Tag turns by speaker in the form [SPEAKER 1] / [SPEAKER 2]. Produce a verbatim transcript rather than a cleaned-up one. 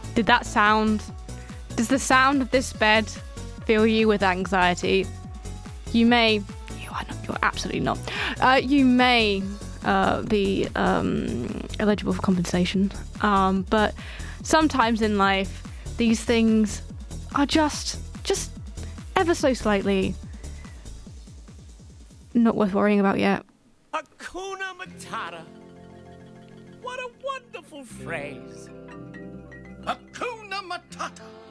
[SPEAKER 1] Did that sound... Does the sound of this bed fill you with anxiety? You may... You are not, you're absolutely not. Uh, you may uh, be um, eligible for compensation. Um, but sometimes in life, these things are just... Just ever so slightly not worth worrying about yet.
[SPEAKER 2] Hakuna Matata. What a wonderful phrase.
[SPEAKER 3] Hakuna Matata.